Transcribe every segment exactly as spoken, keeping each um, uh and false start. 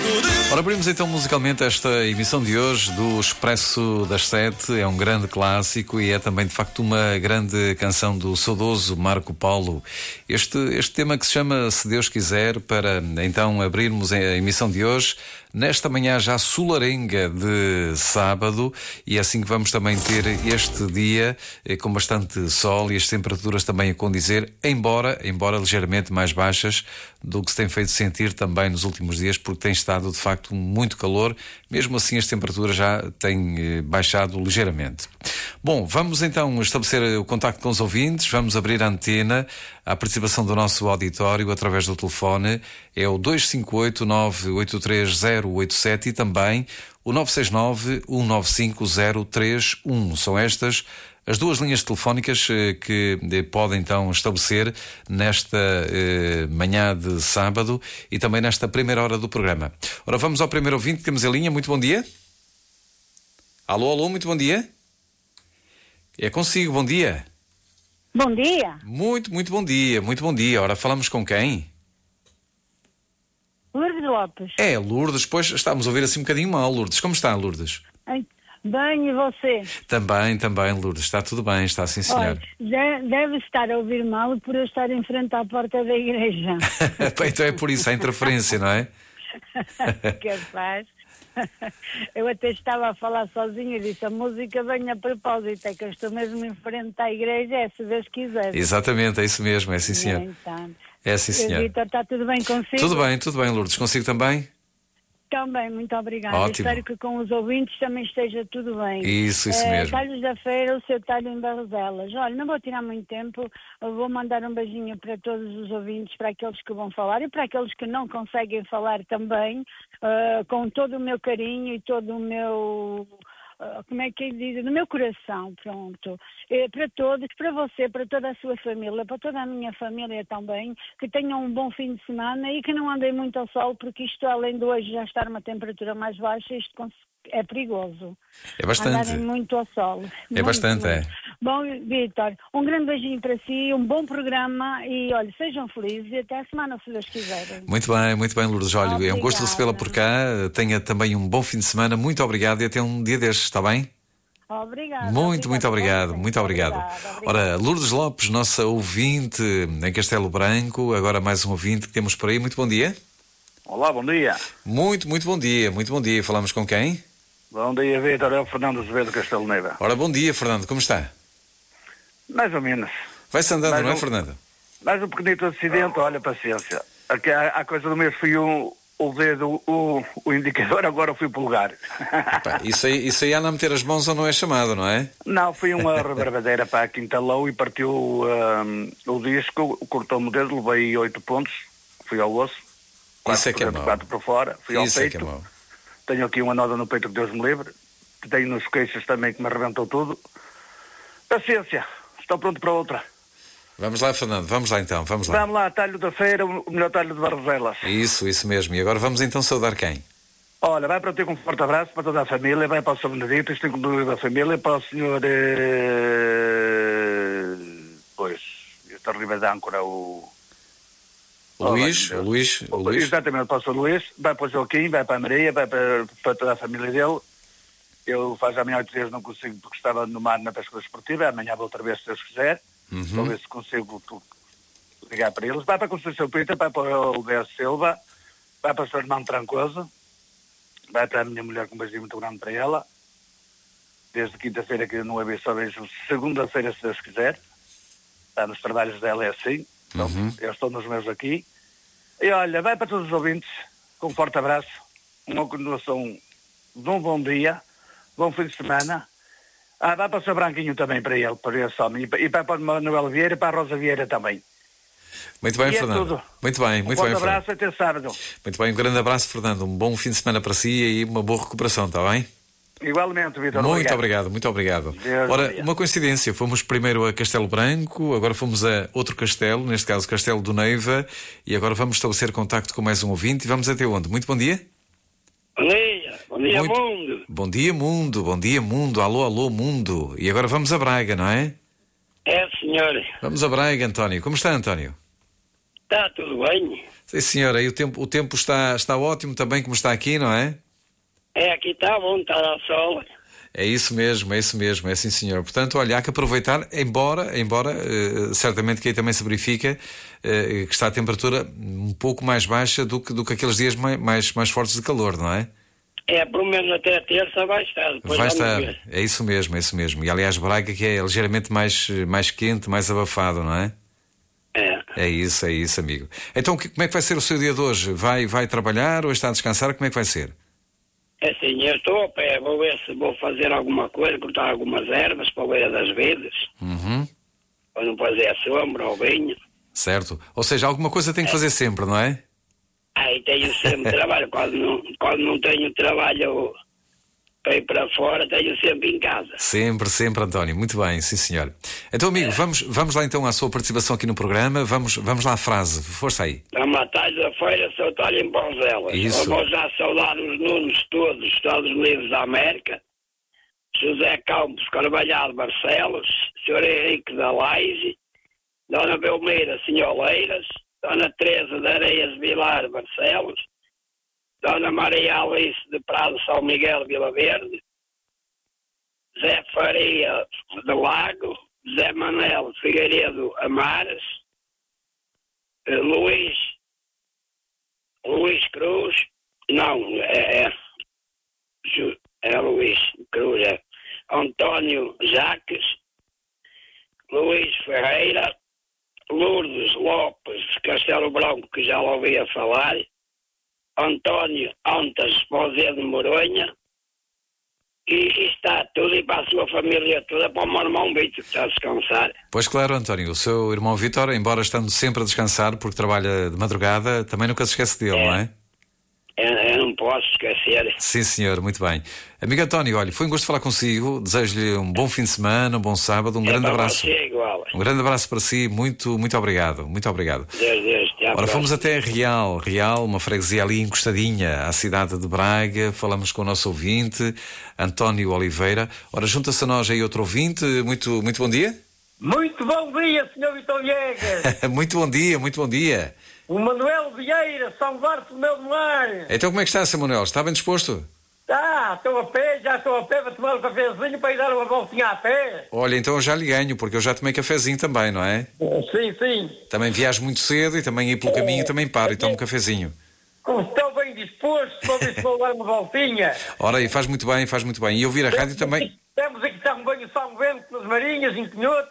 Ora, abrimos então musicalmente esta emissão de hoje do Expresso das Sete. É um grande clássico e é também de facto uma grande canção do saudoso Marco Paulo. Este, este tema que se chama Se Deus Quiser, para então abrirmos a emissão de hoje nesta manhã já solarenga de sábado, e é assim que vamos também ter este dia eh, com bastante sol e as temperaturas também a condizer, embora, embora ligeiramente mais baixas do que se tem feito sentir também nos últimos dias, porque tem estado de facto muito calor. Mesmo assim as temperaturas já têm eh, baixado ligeiramente. Bom, vamos então estabelecer o contacto com os ouvintes, vamos abrir a antena à participação do nosso auditório através do telefone. É o dois cinco oito, nove oito três zero oito sete e também o nove seis nove, um nove cinco zero três um. São estas as duas linhas telefónicas eh, que eh, podem então estabelecer nesta eh, manhã de sábado e também nesta primeira hora do programa. Ora, vamos ao primeiro ouvinte que temos em linha. Muito bom dia. Alô, alô, muito bom dia. É consigo, bom dia. Bom dia. Muito, muito bom dia, muito bom dia. Ora, falamos com quem? Lourdes Lopes. É, Lourdes, pois estamos a ouvir assim um bocadinho mal. Lourdes, como está, Lourdes? Bem, e você? Também, também, Lourdes, está tudo bem, está sim, senhor. Olha, deve estar a ouvir mal por eu estar em frente à porta da igreja. Então é por isso, a interferência, não é? Que faz? Eu até estava a falar sozinha e disse: a música vem a propósito, é que eu estou mesmo em frente à igreja, é se Deus quiser. Exatamente, é isso mesmo, é sim, senhor. Então, é sim, senhor. Vitor, está tudo bem consigo? Tudo bem, tudo bem, Lourdes, consigo também? Também, muito obrigada. Ótimo. Espero que com os ouvintes também esteja tudo bem. Isso, isso é, mesmo. Talhos da Feira, o seu talho em Barroselas. Olha, não vou tirar muito tempo, eu vou mandar um beijinho para todos os ouvintes, para aqueles que vão falar e para aqueles que não conseguem falar também, uh, com todo o meu carinho e todo o meu... como é que ele diz, no meu coração, pronto, é, para todos, para você, para toda a sua família, para toda a minha família também, que tenham um bom fim de semana e que não andem muito ao sol, porque isto, além de hoje já estar uma temperatura mais baixa, isto é perigoso. É bastante. Andarem muito ao sol. É muito, bastante, muito. é. Bom, Vítor, um grande beijinho para si, um bom programa e, olha, sejam felizes e até a semana, se Deus quiser. Muito bem, muito bem, Lourdes. Olha, Obrigada. É um gosto recebê-la por cá. Tenha também um bom fim de semana. Muito obrigado e até um dia destes, está bem? Obrigada. Muito, muito obrigado, muito obrigado. Obrigada, obrigada. Ora, Lourdes Lopes, nossa ouvinte em Castelo Branco, agora mais um ouvinte que temos por aí. Muito bom dia. Olá, bom dia. Muito, muito bom dia, muito bom dia. Falamos com quem? Bom dia, Vítor. É o Fernando Azevedo Castelo Neiva. Ora, bom dia, Fernando, como está? Mais ou menos. Vai-se andando, mais não é, um, Fernando? Mais um pequenito acidente, olha, paciência. Aqui, há, há coisa do mês fui um, o dedo, o, o indicador, agora fui polegar. Epá, isso aí, isso aí anda a meter as mãos ou não é chamado, não é? Não, fui uma rebarbadeira para a Quintalão e partiu um, o disco, cortou-me o dedo, levei oito pontos, fui ao osso, quatro, isso é que é mau. quatro para fora, fui ao isso peito. É que é mau. Tenho aqui uma nódoa no peito que Deus me livre. Tenho nos queixos também que me arrebentou tudo. Paciência, estou pronto para outra. Vamos lá, Fernando, vamos lá então, vamos lá. Vamos lá, talho da feira, o melhor talho de Barroselas. Isso, isso mesmo. E agora vamos então saudar quem? Olha, vai para ti com um forte abraço para toda a família, vai para o senhor Benedito, isto inclui da família, para o senhor... Eh... Pois, este arriba da âncora, o... O Luís, o Luís, o Luís. Exatamente, para o senhor Luís, vai para o Joaquim, vai para a Maria, vai para, para toda a família dele. Eu faz amanhã oito dias não consigo porque estava no mar na pesca esportiva, amanhã vou outra vez se Deus quiser. Uhum. Vou ver se consigo ligar para eles. Vai para a Conceição Pita, vai para o Bé Silva, vai para o seu irmão Trancoso, vai para a minha mulher com um beijinho muito grande para ela. Desde quinta-feira que eu não a vi, só vejo segunda-feira se Deus quiser. Está nos trabalhos dela é assim. Então, uhum. Eu estou nos meus aqui. E olha, vai para todos os ouvintes, com um forte abraço, uma continuação de um bom dia, bom fim de semana. Ah, vai para o seu Branquinho também, para ele, para esse homem, e vai para o Manuel Vieira e para a Rosa Vieira também. Muito bem, e Fernando. É tudo. Muito bem, muito um bem, forte abraço, Fernando. até sábado. Muito bem, um grande abraço, Fernando. Um bom fim de semana para si e uma boa recuperação, está bem? Igualmente, Vitor. Muito obrigado, obrigado, muito obrigado. Deus Ora, obrigado. uma coincidência, fomos primeiro a Castelo Branco, agora fomos a outro castelo, neste caso Castelo do Neiva, e agora vamos estabelecer contacto com mais um ouvinte e vamos até onde? Muito bom dia. Bom dia, bom dia, Muito... mundo. Bom dia, mundo, bom dia, mundo, alô, alô, mundo. E agora vamos a Braga, não é? É, senhor. Vamos a Braga, António. Como está, António? Está tudo bem? Sim, senhora, e o tempo, o tempo está, está ótimo também, como está aqui, não é? É, aqui está bom, está a sol. É isso mesmo, é isso mesmo, é sim, senhor. Portanto, olha, há que aproveitar, embora, embora uh, certamente que aí também se verifica uh, que está a temperatura um pouco mais baixa do que, do que aqueles dias mais, mais, mais fortes de calor, não é? É, pelo menos até terça vai estar. Depois Vai vamos estar, ver. é isso mesmo, é isso mesmo. E aliás, Braga que é ligeiramente mais, mais quente, mais abafado, não é? É. É isso, é isso, amigo. Então, que- como é que vai ser o seu dia de hoje? Vai, vai trabalhar ou está a descansar? Como é que vai ser? É assim, eu estou a pé, vou ver se vou fazer alguma coisa, cortar algumas ervas para a beira das vidas, Uhum. para não fazer a sombra ou vinho. Certo. Ou seja, alguma coisa tem que fazer sempre, não é? Aí tenho sempre trabalho, quando não, quando não tenho trabalho para ir para fora, tenho sempre em casa. Sempre, sempre, António. Muito bem, sim, senhor. Então, amigo, vamos, vamos lá então à sua participação aqui no programa. Vamos, vamos lá à frase. Força aí. Vamos à terça-feira, sou talho em Bonzelas. Isso. Vou já saudar os Nunos todos dos Estados Unidos da América. José Campos Carvalhal Barcelos, senhor Henrique da Laje, Dona Belmira Senholeiras, Dona Teresa de Areias Vilar Barcelos, Dona Maria Alice de Prado São Miguel Vila Verde, Zé Faria de Lago, Zé Manel Figueiredo Amares, eh, Luís Luís Cruz, não, é, é, Ju- é Luís Cruz, é António Jaques, Luís Ferreira, Lourdes Lopes Castelo Branco, que já lo ouvia falar, António Antas Posé de Moronha, e, e está tudo, e para a sua família toda, para o meu irmão Vitor, que está a descansar. Pois claro, António, o seu irmão Vítor, embora estando sempre a descansar porque trabalha de madrugada, também nunca se esquece dele, É. não é? Eu, eu não posso esquecer. Sim, senhor, muito bem. Amigo António, olha, foi um gosto falar consigo. Desejo-lhe um bom fim de semana, um bom sábado, um É grande para abraço. você igual. Um grande abraço para si, muito, muito obrigado, muito obrigado. Deus, Deus, até à Ora, fomos próxima. até Real, Real, uma freguesia ali encostadinha à cidade de Braga. Falamos com o nosso ouvinte, António Oliveira. Ora, junta-se a nós aí outro ouvinte. Muito, muito bom dia. Muito bom dia, senhor Vitor Viegas. Muito bom dia, muito bom dia. O Manuel Vieira, São Bartolomeu do Mar. Então como é que está, Sr. Manuel? Está bem disposto? Ah, estou a pé, já estou a pé para tomar um cafezinho para ir dar uma voltinha a pé. Olha, então eu já lhe ganho, porque eu já tomei cafezinho também, não é? Sim, sim. Também viajo muito cedo e também ir pelo caminho também paro e tomo um cafezinho. Como estou bem disposto, para ver se vou dar uma voltinha. Ora, e faz muito bem, faz muito bem. E ouvir a rádio também. Temos aqui São Banho São Bento, nas Marinhas, em Pinhoto.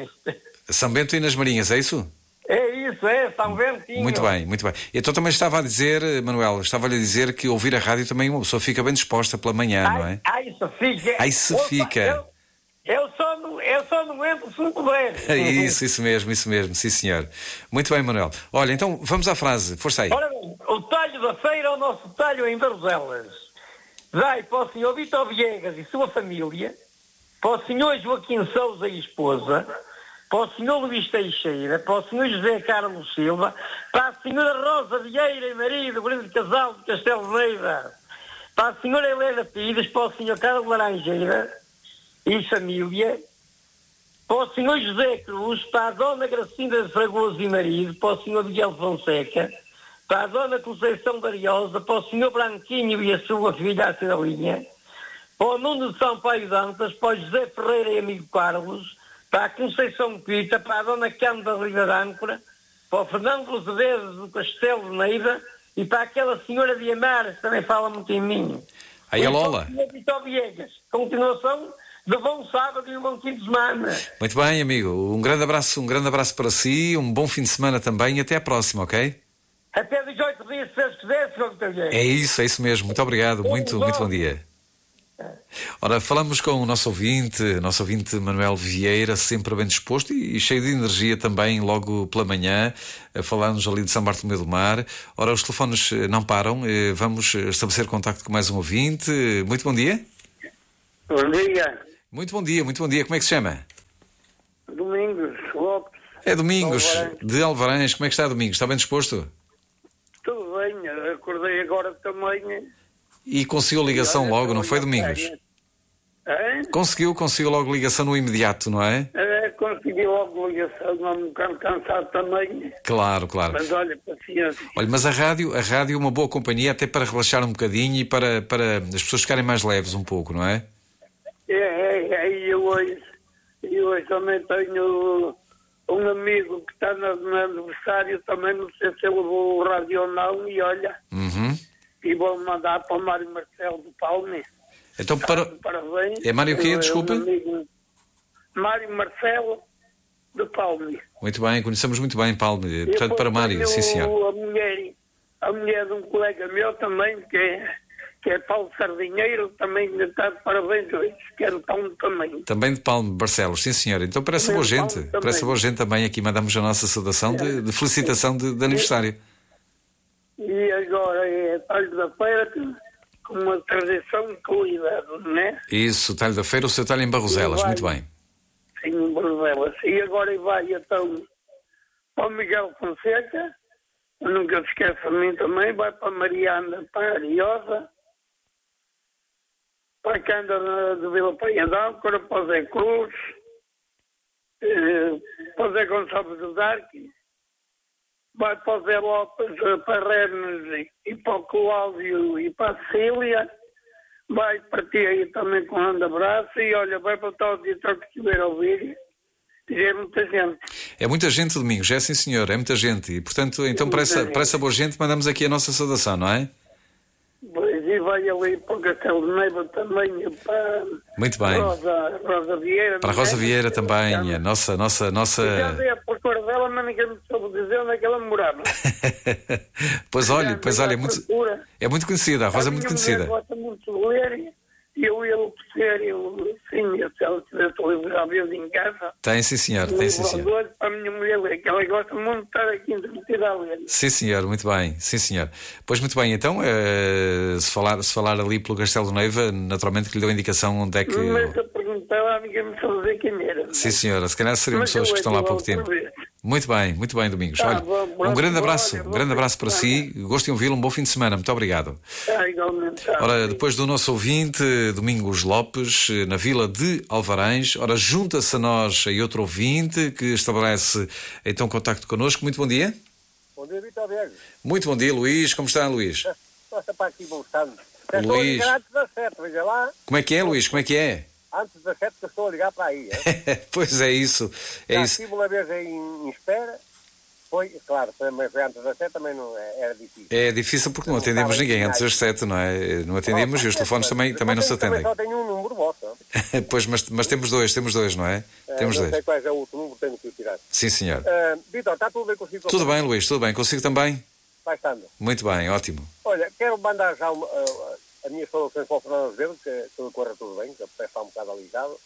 São Bento e nas Marinhas, é isso? É isso, é, São Bentinho. Muito bem, muito bem. Então também estava a dizer, Manuel, estava-lhe a dizer que ouvir a rádio também uma pessoa fica bem disposta pela manhã, não é? Ai, se fica. Ai, se Eu- fica. Eu, eu, só não, eu só não entro se não puder. É isso, isso mesmo, isso mesmo, sim senhor. Muito bem, Manuel. Olha, então vamos à frase, força aí. Ora bem, o talho da feira é o nosso talho em Barzelas. Vai para o senhor Vitor Viegas e sua família, para o senhor Joaquim Sousa e esposa, para o senhor Luís Teixeira, para o senhor José Carlos Silva, para a senhora Rosa Vieira e marido, grande casal de Castelo de Neiva, para a senhora Helena Pires, para o senhor Carlos Laranjeira e família, para o senhor José Cruz, para a dona Gracinda de Fragoso e marido, para o senhor Miguel Fonseca, para a dona Conceição Dariosa, para o senhor Branquinho e a sua filha, a Cidalinha, para o Nuno de Sampaio Dantas, para o José Ferreira e amigo Carlos, para a Conceição Pita, para a dona Cândida Riva de Âncora, para o Fernando Azevedo do Castelo de Neiva e para aquela senhora de Amares, que também fala muito em mim. Aí a Lola. E para o Vitor Viegas. Continuação de bom sábado e um bom fim de semana. Muito bem, amigo. Um grande abraço, um grande abraço para si, um bom fim de semana também e até à próxima, ok? Até dezoito dias, se Deus quiser, senhor Vitor Viegas. É isso, é isso mesmo. Muito obrigado, muito, muito bom dia. Ora, falamos com o nosso ouvinte, nosso ouvinte Manuel Vieira, sempre bem disposto e cheio de energia também, logo pela manhã, a falar-nos ali de São Bartolomeu do Mar. Ora, os telefones não param, vamos estabelecer contacto com mais um ouvinte. Muito bom dia. Bom dia. Muito bom dia, muito bom dia. Como é que se chama? Domingos Lopes. É Domingos, Alvarães. de Alvarães. Como é que está, Domingos? Está bem disposto? Tudo bem, acordei agora também. E conseguiu ligação logo, não foi, Domingos? Hã? Conseguiu, conseguiu logo ligação no imediato, não é? É, consegui atendi logo a ligação, não um bocado cansado também. Claro, claro. Mas olha, paciência. Olha, mas a rádio, a rádio é uma boa companhia até para relaxar um bocadinho e para, para as pessoas ficarem mais leves um pouco, não é? É, é, é, e eu hoje, eu hoje também tenho um amigo que está no, no aniversário, também não sei se ele levou o rádio ou não, e olha, Uhum. e vou mandar para o Mário Marcelo do Palme. Então, para... Parabéns. É Mário o quê? Desculpa. É um amigo, Mário Marcelo do Palme. Muito bem, conhecemos muito bem, Paulo. Portanto, para Mário, tenho sim, senhor. A mulher, a mulher de um colega meu também, que é, que é Paulo Sardinheiro, também lhe está de parabéns hoje, que é do Palme também. Também de Palme Barcelos, sim, senhor. Então, para essa boa gente, para essa boa gente também, aqui mandamos a nossa saudação de, de felicitação de, de aniversário. E agora é talho da feira, com uma tradição de cuidado, não é? Isso, o talho da feira, o seu talho em Barroselas, muito bem. Sim, em Barroselas. E agora vai então para o Miguel Fonseca, nunca se esqueça de mim também, vai para a Mariana, para a Ariosa, para a Cândara de Vila Praia d'Âncora, para o Zé Cruz, eh, para o Zé Gonçalves do Darque, vai para o Zé Lopes, para Renes e para o Cláudio e para a Cecília, vai para ti aí também com um grande abraço e olha, vai para o tal editor que estiver a ouvir, já é muita gente. É muita gente, Domingos, é sim senhor, é muita gente e portanto, então para essa, para essa boa gente mandamos aqui a nossa saudação, não é? Pois, e vai ali para o Castelo de Neiva também, para muito bem. Rosa, Rosa Vieira. Para a Rosa Vieira também, a nossa, nossa, nossa... Eu já dei a procura dela, mas ninguém me soube dizer onde é que ela morava. Pois olha, pois olha, é muito, é muito conhecida, a Rosa é muito conhecida. A minha mulher gosta muito de ler e eu ia oferecer, eu, sim, se ela tivesse o livro à vez em casa. Tem sim senhor, tem sim senhor. Para a minha mulher ler, que ela gosta muito de estar aqui entretida a ler. Sim senhor, muito bem, sim senhor. Pois muito bem, então, uh, se, falar, se falar ali pelo Castelo de Neiva, naturalmente que lhe deu a indicação onde é que... Mas se eu perguntava, ninguém me soube dizer quem era. Sim senhora, se calhar seriam pessoas que estão lá há pouco tempo. Muito bem, muito bem, Domingos. Tá, olha, bom, bom, um grande bom, abraço, olha, um grande abraço para si, gosto de ouvi-lo, um bom fim de semana, muito obrigado. Tá, igualmente. Tá, ora, depois do nosso ouvinte, Domingos Lopes, na vila de Alvarães, ora, junta-se a nós aí outro ouvinte que estabelece então contacto connosco. Muito bom dia. Bom dia, Vitor Viegas. Muito bom dia, Luís. Como está, Luís? Nossa, para aqui, bom estado. Luís. Estou a ligar antes das sete, veja lá. Como é que é, Luís? Como é que é? Antes das sete que eu estou a ligar para aí. É? Pois é isso. É Já isso. estive uma vez aí em, em espera. Foi, claro, mas foi antes das sete também não é, era difícil. É difícil porque não atendemos ninguém antes das sete, não é? Não atendemos e os telefones também, também não se atendem. Só tenho um número vosso. Pois, mas, mas temos dois, temos dois, não é? é temos não dois. sei quais é o outro número, tenho que o tirar. Sim, senhor. Uh, Vitor, está tudo bem consigo? Tudo bem, Luís, tudo bem. Consigo também? Vai estando. Muito bem, ótimo. Olha, quero mandar já uma, uh, as minhas saudações para o Fernando Azevedo, que tudo corra tudo bem, que a peça está um bocado alijado.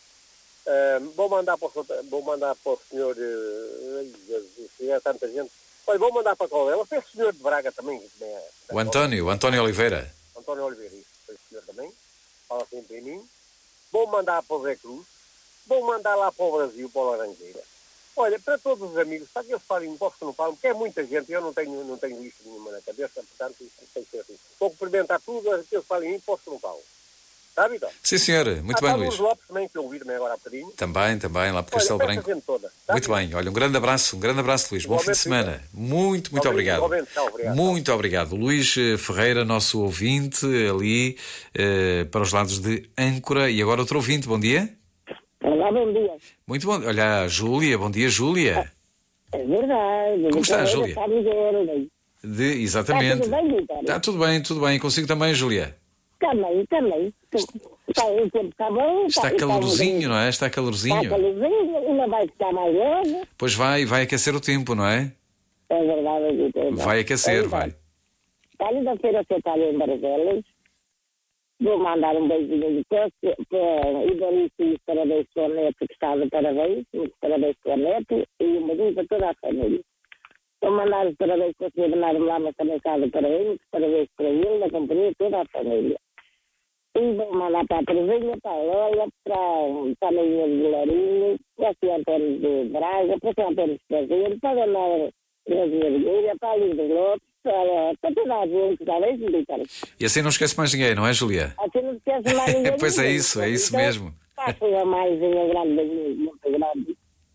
Uh, vou, mandar para o, vou mandar para o senhor, uh, se é tanta gente, olha, vou mandar para qual ela, foi o senhor de Braga também. Que é, o António, o António Oliveira. António Oliveira, isso, foi o senhor também, fala sempre em mim. Vou mandar para o Zé Cruz, vou mandar lá para o Brasil, para o Laranjeira. Olha, para todos os amigos, para que eles falem, posso que não falam, porque é muita gente, eu não tenho, não tenho lista nenhuma na cabeça, portanto, isso tem que ser assim. Vou cumprimentar tudo, que eles falem em mim, posso que não falam. Está, Vitor? Sim, senhor. Muito ah, bem, Luís. Os Lopes também, que eu ouvi também agora há bocadinho. Também, também, lá para Castelo Branco. Toda, tá, muito bem. Olha, um grande abraço, um grande abraço, Luís. Bom fim de semana. Muito, muito obrigado. Tá, obrigado. Muito obrigado. Luís Ferreira, nosso ouvinte, ali eh, para os lados de Âncora. E agora outro ouvinte, bom dia. Olá, bom dia. Muito bom. Olha, Júlia, bom dia, Júlia. É verdade. Como está, Júlia? Está bem. De, exatamente. Está tudo bem, Vitor? Está tudo bem, tudo bem. Consigo também, Júlia? Também, também. Está, o tempo está bom. Está, está calorzinho, está, não é? Está calorzinho. Está calorzinho, ainda vai ficar mais longe. Pois vai, vai aquecer o tempo, não é? É verdade, Vitor. Vai aquecer, é vai. Quinta-feira você está ali em Barcelos. Vou mandar um beijinho de todos e dou-lhe parabéns para o neto que está de parabéns, parabéns para o neto e um beijinho para toda a família. Vou mandar os parabéns para o senhor Bernardo Lama, também está de parabéns, parabéns para ele, da companhia, toda a família. E vou mandar para a Presinha, para a Lola, para, para a Maria de Lourinho, para o senhor Antônio de Braga, para o senhor Antônio de Prazer, para a Dona Brasileira, para a Lídia Lopes, para, para toda a gente, está bem, Vitor? E assim não esquece mais ninguém, não é, Julia? Assim não esquece mais ninguém. Pois é isso, é isso então, mesmo. faço a mais uma grande beijinho, muito grande.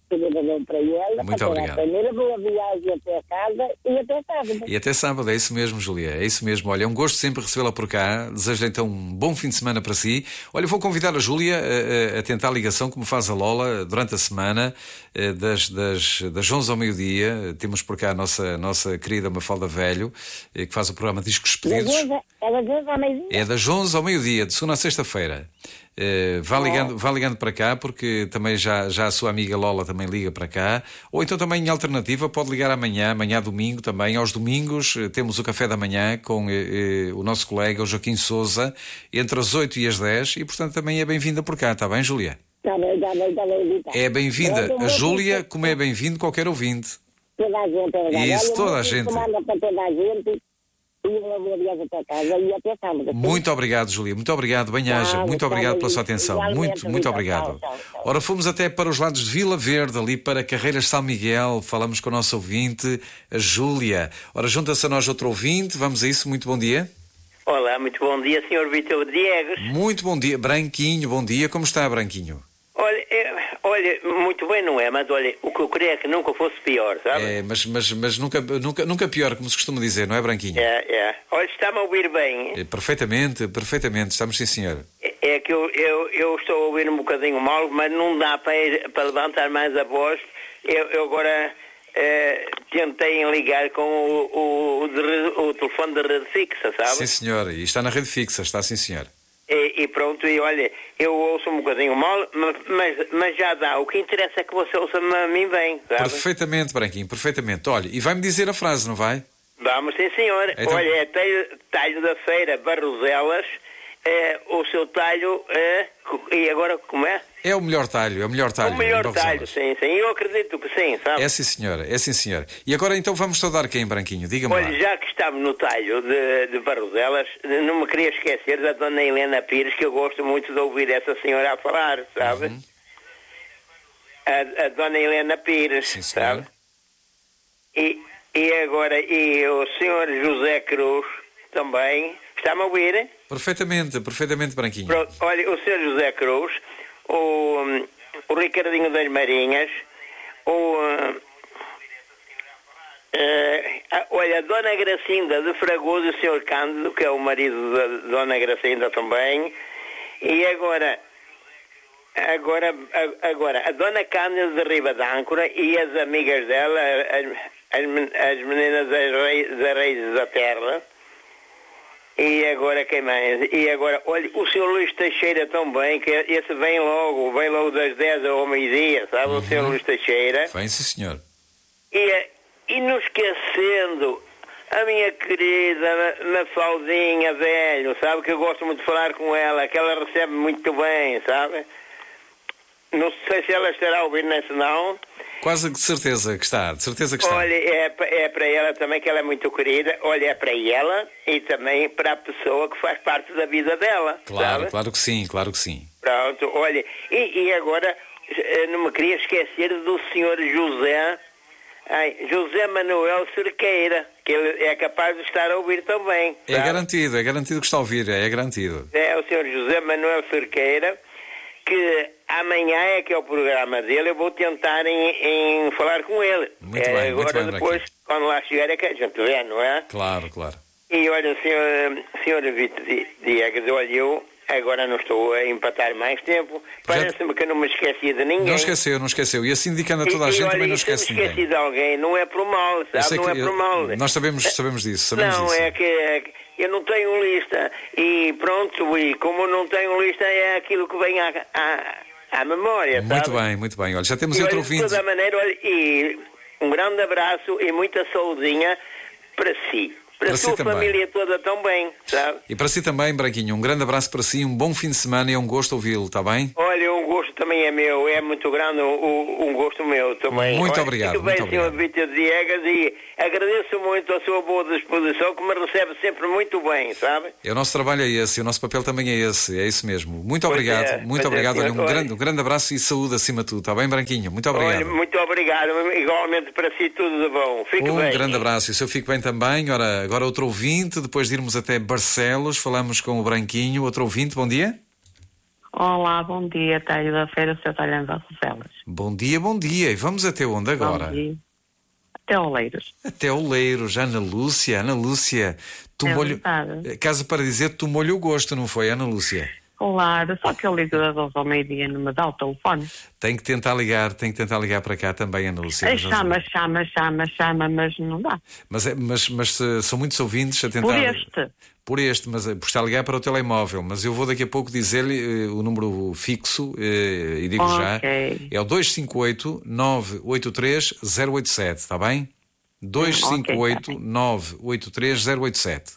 tudo de bom para ele. Muito para obrigado. A família, boa viagem até casa e até sábado. E até sábado, é isso mesmo, Júlia, é isso mesmo. Olha, é um gosto sempre recebê-la por cá. Desejo-lhe então um bom fim de semana para si. Olha, vou convidar a Júlia a, a, a tentar a ligação, como faz a Lola, durante a semana, das, das, das onze ao meio-dia. Temos por cá a nossa, nossa querida Mafalda Velho, que faz o programa Discos Pedidos. É das onze ao meio-dia? É das onze ao meio-dia, de segunda a sexta-feira. Uh, vá, ligando, vá ligando para cá, porque também já, já a sua amiga Lola também liga para cá. Ou então também em alternativa pode ligar amanhã, amanhã domingo também. Aos domingos uh, temos o café da manhã com uh, uh, o nosso colega, o Joaquim Sousa, entre as oito e as dez. E portanto também é bem-vinda por cá, está bem, Júlia? Está bem, está bem, está bem. Tá. É bem-vinda a Júlia, como é bem-vindo qualquer ouvinte. Toda a gente, é Isso, Olha, toda a gente. Comanda para toda a gente. E uma boa viagem para casa e até sábado. Muito obrigado, Júlia. Muito obrigado, bem-aja. Muito obrigado pela sua atenção. Muito, muito obrigado. Ora, fomos até para os lados de Vila Verde, ali para Carreiras São Miguel. Falamos com o nosso ouvinte, a Júlia. Ora, junta-se a nós outro ouvinte. Vamos a isso. Muito bom dia. Olá, muito bom dia, senhor Vítor Diegues. Muito bom dia. Branquinho, bom dia. Como está, Branquinho? Olha, é, olha, muito bem não é, mas olha, o que eu queria é que nunca fosse pior, sabe? É, mas, mas, mas nunca, nunca, nunca pior, como se costuma dizer, não é, Branquinho? É, é. Olha, está-me a ouvir bem. É, perfeitamente, perfeitamente, estamos sim, senhor. É, é que eu, eu, eu estou a ouvir um bocadinho mal, mas não dá para, ir, para levantar mais a voz. Eu, eu agora é, tentei ligar com o, o, o, de, o telefone de rede fixa, sabe? Sim, senhor, e está na rede fixa, está sim, senhor. E, e pronto, e olha, eu ouço um bocadinho mal, mas, mas já dá. O que interessa é que você ouça-me a mim bem, sabe? Perfeitamente, Branquinho, perfeitamente. Olha, e vai-me dizer a frase, não vai? Vamos, sim, senhor. Então... Olha, é talho, talho da feira, Barroselas, é, o seu talho é... E agora, como é? É o melhor talho, é o melhor talho. O melhor talho, sim, sim. Eu acredito que sim, sabe? É sim, senhora, é sim, senhora. E agora então vamos saudar quem, Branquinho? Diga-me lá. Olha, já que estamos no talho de, de Barroselas, não me queria esquecer da dona Helena Pires, que eu gosto muito de ouvir essa senhora a falar, sabe? Uhum. A, a dona Helena Pires, sim, sabe? E, e agora, e o senhor José Cruz também, está-me a ouvir? Perfeitamente, perfeitamente, Branquinho. Pronto, olha, o senhor José Cruz, o, o Ricardinho das Marinhas, o... Uh, uh, olha, a Dona Gracinda de Fragoso e o senhor Cândido, que é o marido da Dona Gracinda também, e agora... Agora, agora, a Dona Cândida de Riba d'Âncora e as amigas dela, as, as, as meninas das raízes, das raízes da terra. E agora quem mais? E agora, olha, o senhor Luís Teixeira também, que esse vem logo, vem logo das dez ao meio-dia, sabe? Uhum. O senhor Luís Teixeira. Vem, sim, senhor. E, e não esquecendo a minha querida Mafaldinha Velho, sabe? Que eu gosto muito de falar com ela, que ela recebe muito bem, sabe? Não sei se ela estará a ouvir nesse não. Quase de certeza que está, de certeza que está. Olha, é, é para ela também, que ela é muito querida. Olha, é para ela e também para a pessoa que faz parte da vida dela. Claro, sabe? Claro que sim, claro que sim. Pronto, olha, e, e agora não me queria esquecer do senhor José, ai, José Manuel Cerqueira, que ele é capaz de estar a ouvir também. É sabe? garantido, é garantido que está a ouvir, é, é garantido. É o senhor José Manuel Cerqueira, que amanhã é que é o programa dele, eu vou tentar em, em falar com ele. Muito é, bem, agora muito bem, depois, Branquinho. Quando lá chegar é que a gente vê, não é? Claro, claro. E olha, senhor, senhora Vitor Diegues, olha, eu agora não estou a empatar mais tempo, parece-me que não me esqueci de ninguém. Não esqueceu, não esqueceu. E assim indicando a toda a e, gente e, olha, também não esquece esquece ninguém. Se me esqueci de alguém, não é por mal, sabe? Não é por mal. Nós sabemos, sabemos disso, sabemos não, disso. é que... É que eu não tenho lista e pronto, e como não tenho lista é aquilo que vem à, à, à memória, muito sabe? bem, muito bem. Olha, já temos e, outro olha, ouvinte. De toda maneira, olha, e um grande abraço e muita saudinha para si. Para, para a sua si família toda também, sabe? E para si também, Branquinho, um grande abraço para si, um bom fim de semana e é um gosto ouvi-lo, está bem? Olha, um gosto também é meu, é muito grande um, um gosto meu também. Muito olha, obrigado, fico muito bem, obrigado. senhor Vítor Diegues, e agradeço muito a sua boa disposição, que me recebe sempre muito bem, sabe? É, o nosso trabalho é esse, o nosso papel também é esse, é isso mesmo. Muito pois obrigado, é, muito obrigado. É, olha, um, olha, grande, um grande abraço e saúde acima de tudo, está bem, Branquinho? Muito obrigado. Olha, muito obrigado, igualmente para si tudo de bom. Fique um bem. Um grande abraço, e se eu fico bem também. Ora, agora outro ouvinte, depois de irmos até Barcelos, falamos com o Branquinho. Outro ouvinte, bom dia. Olá, bom dia, Télio da Feira, o seu Télio em Barroselas. Bom dia, bom dia. E vamos até onde agora? Bom dia. Até Oleiros. Até Oleiros, Ana Lúcia. Ana Lúcia, tu É molho... verdade. Casa para dizer que tu molho o gosto, não foi, Ana Lúcia? Claro, só que eu ligo das doze ao meio-dia não me dá o telefone. Tem que tentar ligar, tem que tentar ligar para cá também, Ana Lúcia. É, chama, chama, chama, chama, mas não dá. Mas, é- mas, mas se- são muitos ouvintes a tentar... Por este. Por este, mas eh, por estar a ligar para o telemóvel. Mas eu vou daqui a pouco dizer-lhe eh, o número fixo, eh, e digo já. Ok. É o dois cinco oito, nove oito três, zero oito sete, está bem? dois cinco oito, nove oito três, zero oito sete.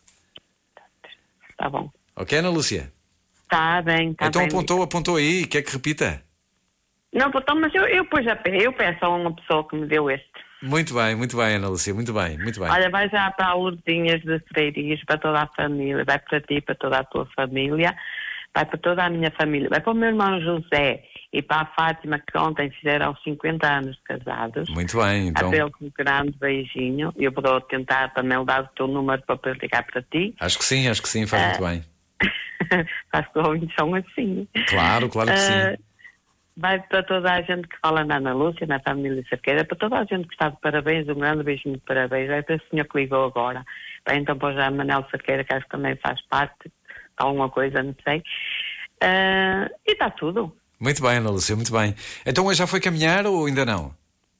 Tá bom. Ok, Ana Lúcia? Tá bem, tá então bem. apontou, apontou aí. Quer que repita? Não, então, mas eu, eu, pus a, pe- eu peço a uma pessoa que me deu este. Muito bem, muito bem, Ana Lúcia. Muito bem, muito bem. Olha, vai já para a Lourdinhas de Freirias, para toda a família, vai para ti, para toda a tua família, vai para toda a minha família, vai para o meu irmão José e para a Fátima, que ontem fizeram cinquenta anos de casados. Muito bem, então. A ele um grande beijinho. Eu vou tentar também dar o teu número para poder ligar para ti. Acho que sim, acho que sim, faz Ah. muito bem. Acho que os ouvintes são assim. Claro, claro que sim. Ah, vai para toda a gente que fala na Ana Lúcia, na família Cerqueira, para toda a gente que está de parabéns, um grande beijinho de parabéns. Vai para o senhor que ligou agora. Vai então para o José Manuel Cerqueira, que acho que também faz parte de alguma coisa, não sei. Ah, e está tudo. Muito bem, Ana Lúcia, muito bem. Então hoje já foi caminhar ou ainda não?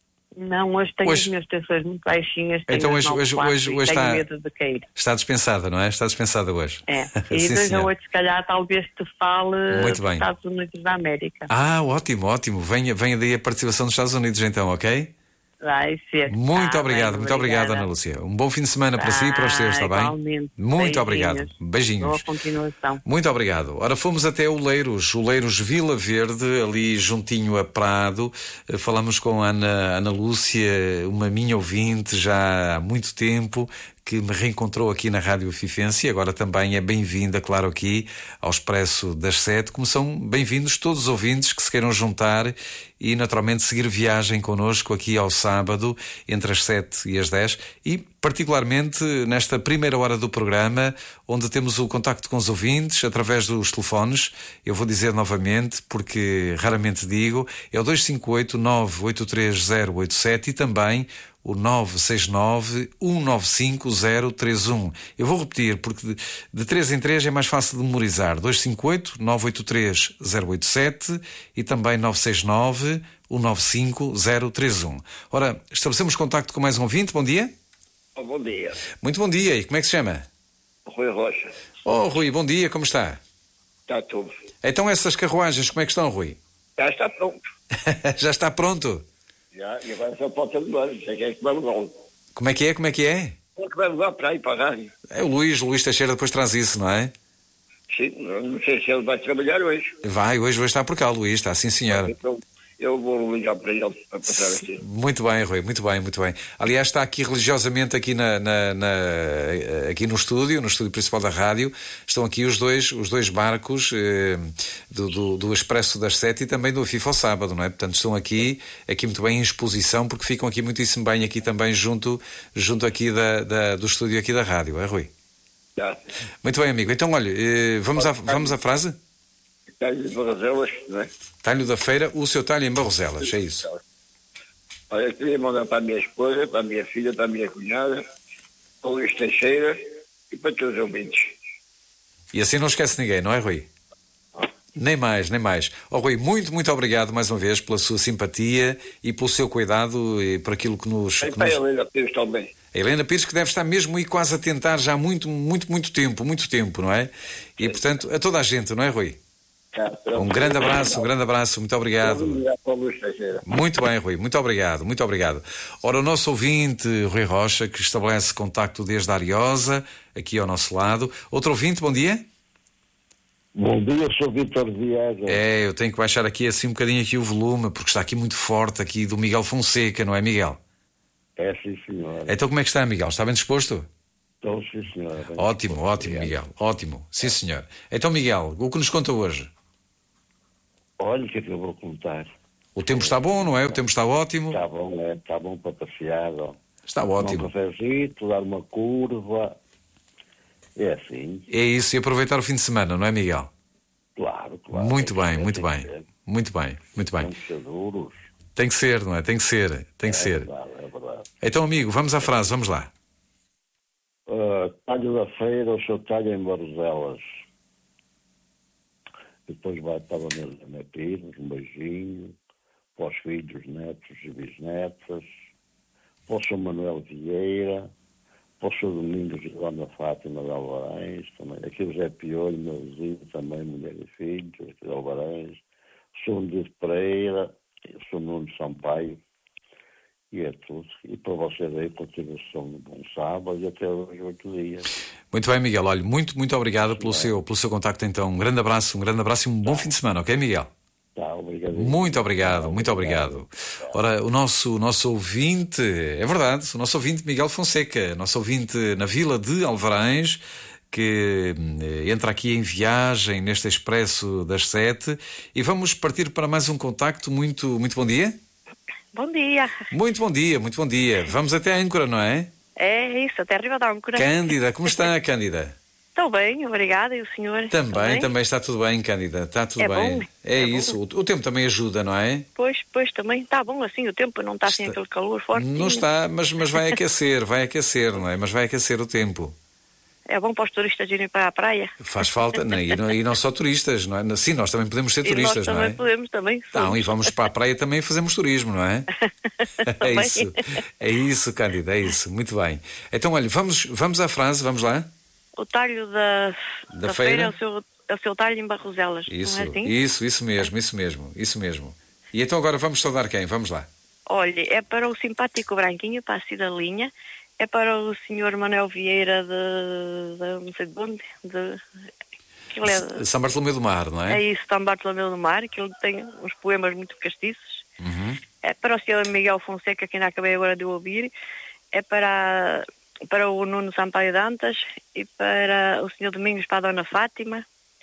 Não, hoje tenho Hoje- as minhas tensões muito baixinhas, tenho Então os hoje- nove hoje- quartos hoje- e hoje tenho está- medo de cair. Está dispensada, não é? Está dispensada hoje. É. E Sim, dois a senhor. oito, se calhar, talvez te fale Muito dos bem. Estados Unidos da América. Ah, ótimo, ótimo. Venha, venha daí a participação dos Estados Unidos então, ok? Vai ser. Muito Tá obrigado, bem, muito obrigado, obrigada. Ana Lúcia. Um bom fim de semana para si e para os seus, Tá, está bem? igualmente. Muito Beijinhos. obrigado. Beijinhos. Boa continuação. Muito obrigado. Ora, fomos até Oleiros, Oleiros Vila Verde, ali juntinho a Prado. Eh, Falamos com a Ana, Ana Lúcia, uma minha ouvinte já há muito tempo, que me reencontrou aqui na Rádio Fifense e agora também é bem-vinda, claro, aqui ao Expresso das Sete, como são bem-vindos todos os ouvintes que se queiram juntar e naturalmente seguir viagem connosco aqui ao sábado entre as sete e as dez e particularmente nesta primeira hora do programa onde temos o contacto com os ouvintes através dos telefones. Eu vou dizer novamente porque raramente digo, é o dois cinco oito, nove oito três, zero oito sete e também o nove seis nove, um nove cinco, zero três um. Eu vou repetir, porque de, de três em três é mais fácil de memorizar. dois cinco oito, nove oito três, zero oito sete e também nove seis nove, um nove cinco, zero três um. Ora, estabelecemos contacto com mais um ouvinte. Bom dia. Oh, bom dia. Muito bom dia. E como é que se chama? Rui Rocha. Oh, Rui, bom dia. Como está? Está tudo. Então essas carruagens, como é que estão, Rui? Já está pronto. Já está pronto? Já, e agora só pode levar. Não sei quem é que vai levar. Como é que é? Como é que é? Quem é que vai levar para aí, para a rádio? É o Luís, o Luís Teixeira depois traz isso, não é? Sim, não sei se ele vai trabalhar hoje. Vai, hoje, hoje está por cá, o Luís, está, sim senhora. Então, eu vou ligar para ele para passar assim. Muito bem, Rui, muito bem, muito bem. Aliás, está aqui religiosamente aqui, na, na- na- aqui no estúdio, no estúdio principal da rádio, estão aqui os dois, os dois barcos eh, do, do, do Expresso das Sete e também do FIFA ao Sábado, não é? Portanto, estão aqui, aqui muito bem em exposição, porque ficam aqui muitíssimo bem aqui também junto, junto aqui da, da- do estúdio aqui da rádio, é, Rui? Já. Muito bem, amigo. Então, olha, eh, vamos, à, vamos à frase? Talho de Barroselas, não é? Talho da Feira, o seu talho em Barroselas, é isso. Olha, eu queria mandar para a minha esposa, para a minha filha, para a minha cunhada, para o Luís Teixeira e para todos os ouvintes. E assim não esquece ninguém, não é, Rui? Nem mais, nem mais. Oh, Rui, muito, muito obrigado mais uma vez pela sua simpatia e pelo seu cuidado e por aquilo que nos... E que para a nos... Helena Pires também. A Helena Pires, que deve estar mesmo aí quase a tentar já há muito, muito, muito tempo, muito tempo, não é? E, portanto, a toda a gente, não é, Rui? Um grande abraço, um grande abraço, muito obrigado. Muito bem, Rui, muito obrigado, muito obrigado. Ora, o nosso ouvinte, Rui Rocha, que estabelece contacto desde a Ariosa, aqui ao nosso lado. Outro ouvinte, bom dia. Bom dia, sou Vítor Viegas. É, eu tenho que baixar aqui assim um bocadinho aqui o volume, porque está aqui muito forte aqui do Miguel Fonseca, não é, Miguel? É, sim, senhora. Então como é que está, Miguel? Está bem disposto? Estou, sim, senhora. Bem Ótimo, disposto, ótimo, obrigado. Miguel, ótimo. Sim, senhor. Então, Miguel, o que nos conta hoje? Olha o que é que eu vou contar. O tempo está bom, não é? O tempo está ótimo. Está bom, é, está bom para passear. Ó. Está Tomar ótimo. um cafezito, dar uma curva. É assim. É isso, e aproveitar o fim de semana, não é, Miguel? Claro, claro. Muito bem, muito bem. Muito bem, muito bem. Tem que ser duros. Tem que ser, não é? Tem que ser, tem que É ser. verdade, é verdade. Então, amigo, vamos à frase, vamos lá. Uh, talho da feira, o seu talho em Barroselas. Depois vai para a Vanessa Nepires, um beijinho. Para os filhos, netos e bisnetas. Para o São Manuel Vieira. Para o seu Domingos e Dona Fátima de Alvarães. Também. Aqui o Zé Piolho, meu vizinho, também, mulher e filhos, aqui de Alvarães. O seu Medito Pereira. O seu Nuno Sampaio. E é tudo. E para vocês aí, continuação de bom sábado e até hoje, oito dias. Muito bem, Miguel. Olha, muito, muito obrigado pelo seu, pelo seu contacto, então. Um grande abraço, um grande abraço e um bom fim de semana, ok, Miguel? Tá, obrigado. Muito obrigado, muito obrigado. Ora, o nosso, o nosso ouvinte, é verdade, o nosso ouvinte Miguel Fonseca, nosso ouvinte na Vila de Alvarães, que entra aqui em viagem neste Expresso das Sete, e vamos partir para mais um contacto. Muito, muito bom dia. Bom dia. Muito bom dia, muito bom dia. Vamos até a âncora, não é? É isso, até arriba da âncora. Cândida, como está, Cândida? Estou bem, obrigada. E o senhor? Também, também, também está tudo bem, Cândida. Está tudo é bem. Bom. É, é isso. bom. O, o tempo também ajuda, não é? Pois, pois também. Está bom assim, o tempo não está, está... sem aquele calor forte. Não está, mas, mas vai aquecer, vai aquecer, não é? Mas vai aquecer o tempo. É bom para os turistas irem para a praia. Faz falta, não, e, não, e não só turistas, não é? Sim, nós também podemos ser e turistas, nós não é? também podemos, também. Não, e vamos para a praia também e fazemos turismo, não é? É isso, é isso, Cândida, é isso. Muito bem. Então, olha, vamos, vamos à frase, vamos lá? O talho da, da, da feira, feira é, o seu, é o seu talho em Barroselas, isso, não é assim? Isso, isso mesmo, isso mesmo, isso mesmo. E então agora vamos saudar quem? Vamos lá. Olha, é para o simpático Branquinho, para a Cidalinha. É para o senhor Manuel Vieira de, de não sei de onde, de... É de São Bartolomeu do Mar, não é? É isso, São Bartolomeu do Mar, que ele tem uns poemas muito castiços. Uhum. É para o senhor Miguel Fonseca, que ainda acabei agora de ouvir. É para, para o Nuno Sampaio Dantas e para o senhor Domingos, para a Dona Fátima,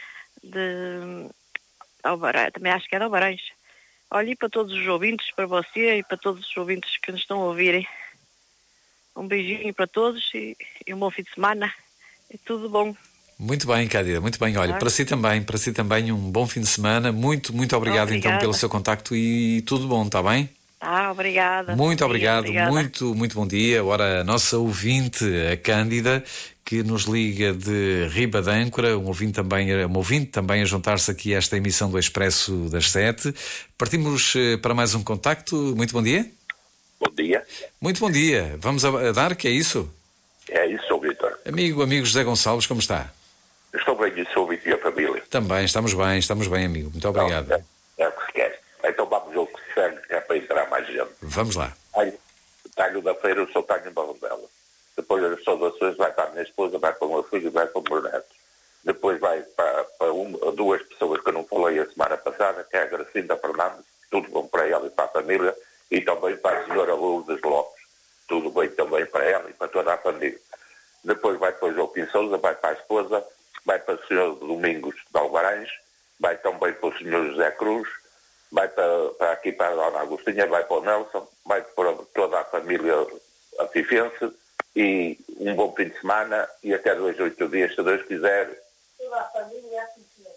de Alvarães, também acho que é de Alvarães. Olha, e para todos os ouvintes, para você e para todos os ouvintes que nos estão a ouvirem. Um beijinho para todos e, e um bom fim de semana. É tudo bom. Muito bem, Cândida, muito bem. Olha, claro. para si também, para si também um bom fim de semana. Muito, muito obrigado obrigada. então pelo seu contacto e tudo bom, está bem? Ah, obrigada. Muito obrigado, obrigada. muito, muito bom dia. Ora, a nossa ouvinte, a Cândida, que nos liga de Riba de Âncora, um ouvinte também, um ouvinte também a juntar-se aqui a esta emissão do Expresso das Sete. Partimos para mais um contacto. Muito bom dia. Bom dia. Muito bom dia. Vamos a dar, que é isso? É isso, sou Vitor. Amigo, amigo José Gonçalves, como está? Estou bem e sou o Vitor e a família. Também, estamos bem, estamos bem, amigo. Muito obrigado. Não, é, é o que se quer. Então vamos ao que se serve, que é para entrar mais gente. Vamos lá. Talho da feira, eu sou talho em Barroselas. Depois as saudações vai para a minha esposa, vai para o meu filho e vai para o meu neto. Depois vai para, para uma, duas pessoas que eu não falei a semana passada, que é a Gracinda Fernandes, tudo bom para ela e para a família. E também para a senhora Lourdes Lopes. Tudo bem também para ela e para toda a família. Depois vai para o João Pinsosa, vai para a esposa, vai para o senhor Domingos de Alvarães, vai também para o senhor José Cruz, vai para, para aqui para a dona Agostinha, vai para o Nelson, vai para toda a família afifense e um bom fim de semana e até dois, oito dias, se Deus quiser. Toda a família afifense.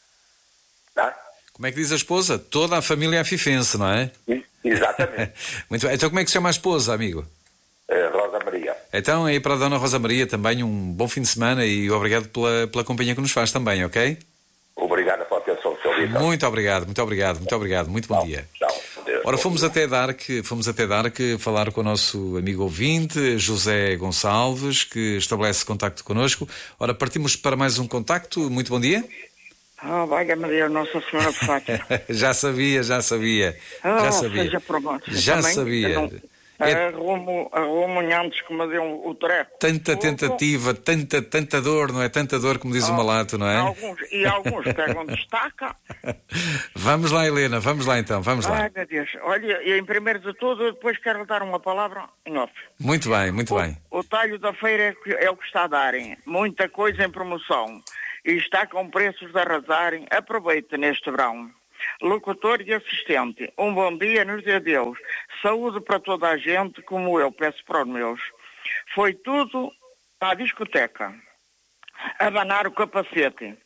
Tá? Como é que diz a esposa? Toda a família afifense, não é? Exatamente. Muito bem. Então como é que se chama a esposa, amigo? É Rosa Maria. Então aí para a dona Rosa Maria também um bom fim de semana e obrigado pela, pela companhia que nos faz também, ok? Obrigado pela atenção, seu Vitor. Muito obrigado, muito obrigado, muito obrigado. Muito bom tchau, dia. Tchau. Deus, Ora, fomos dia. até dar que fomos até dar que falar com o nosso amigo ouvinte, José Gonçalves, que estabelece contacto connosco. Ora, partimos para mais um contacto. Muito bom dia. Ah, oh, vai Maria, Nossa Senhora de Fátima. já sabia, já sabia. Oh, já sabia. Seja promoto. Já Também, sabia. Não, é... Arrumo, arrumo antes que me dê um, o treco. Tanta tentativa, tanta, tanta dor, não é? Tanta dor, como diz oh, o malato, não é? Alguns, e alguns pegam destaca. Vamos lá, Helena, vamos lá então, vamos lá. Ai, meu Deus. Olha, e em primeiro de tudo, eu depois quero dar uma palavra em off. Muito bem, muito o, bem. O talho da feira é, é o que está a darem. Muita coisa em promoção. E está com preços de arrasarem. Aproveite neste verão. Locutor e assistente, um bom dia nos dê Deus. Saúde para toda a gente, como eu peço para os meus. Foi tudo à discoteca. Abanar o capacete.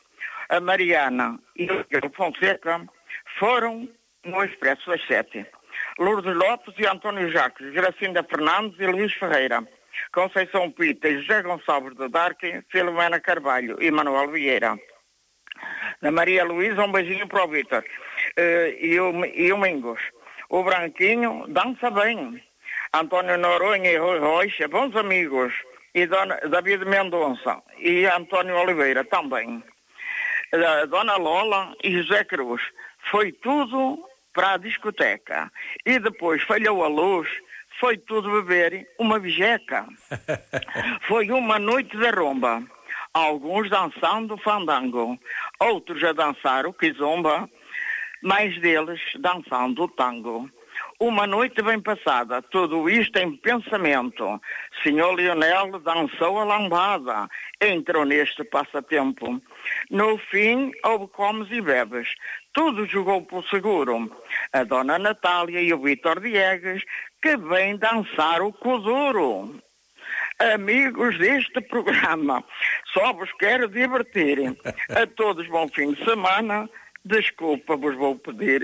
a Mariana e o Miguel Fonseca foram no Expresso das Sete. Lourdes Lopes e António Jacques, Gracinda Fernandes e Luís Ferreira. Conceição Pita e José Gonçalves de Darque, Filomena Carvalho e Manuel Vieira. Da Maria Luísa, um beijinho para o Vítor. Uh, e, o, e o Mingos. O Branquinho dança bem. António Noronha e Rui Rocha, bons amigos. E Dona, David Mendonça e António Oliveira também. Uh, Dona Lola e José Cruz. Foi tudo para a discoteca. E depois falhou a luz, foi tudo beber uma bijeca. Foi uma noite de rumba. Alguns dançando fandango, outros a dançar o kizomba, mais deles dançando o tango. Uma noite bem passada, tudo isto em pensamento. Senhor Lionel dançou a lambada, entrou neste passatempo. No fim, houve comes e bebes, tudo jogou por seguro. A Dona Natália e o Vítor Diegues, que vem dançar o kuduro. Amigos deste programa, só vos quero divertir. A todos bom fim de semana. Desculpa, vos vou pedir.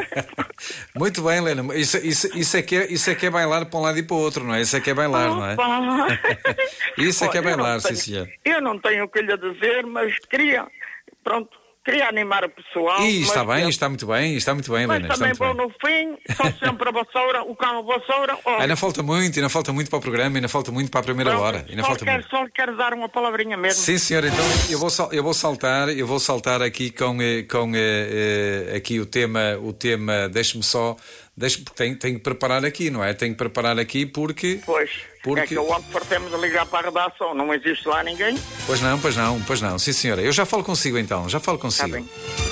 Muito bem, Helena. Isso, isso, isso, é que é, isso é que é bailar para um lado e para o outro, não é? Isso é que é bailar, não é? Isso é que é bailar, sim, senhor. Eu não tenho o que lhe dizer, mas queria, pronto, queria animar o pessoal. E está mas, bem, está muito bem, está muito bem, Helena. Mas também vou no fim, só sempre a vassoura, o carro vassoura. Oh. Ainda falta muito, ainda falta muito para o programa, ainda falta muito para a primeira Pronto, hora. Ainda só, falta quero, muito. só quero dar uma palavrinha mesmo. Sim, senhor, então eu vou, eu vou saltar, eu vou saltar aqui com, com uh, aqui o tema, o tema, deixe-me só, deixe, porque tenho, tenho que preparar aqui, não é? Tenho que preparar aqui porque... Pois, porque... é que eu ontem fartemos a ligar para a redação, não existe lá ninguém. Pois não, pois não, pois não, sim senhora. Eu já falo consigo então, já falo consigo. Tá bem.